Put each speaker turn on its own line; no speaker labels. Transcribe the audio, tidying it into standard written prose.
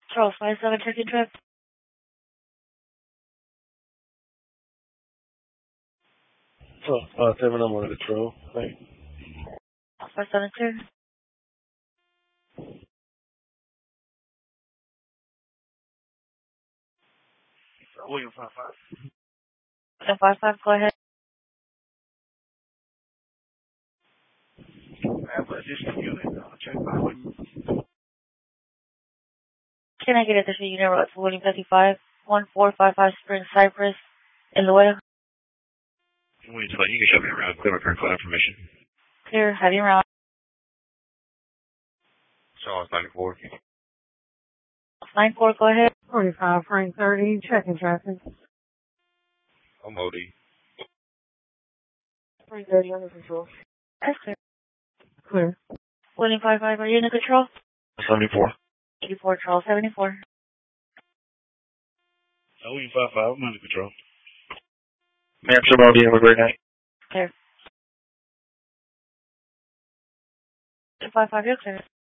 Charles 57, check-in trip.
7, I'm on the control. Thanks.
572.
William 55.
755, go ahead.
I have an additional unit. Check by William.
Can I get additional unit route to William 55, 1455 Spring Cypress, in Loyola?
William 20, you can show me around. Clear my current flight information.
Clear, heavy round.
Charles 94.
94, go ahead.
45, Frank 30, checking traffic.
I'm OD.
Frank 30 under control.
That's clear.
Clear.
William 55, are you under control?
74.
84, Charles 74.
William 55, I'm under control. Ma'am, some OD, have a great night.
Clear. 255, you're clear.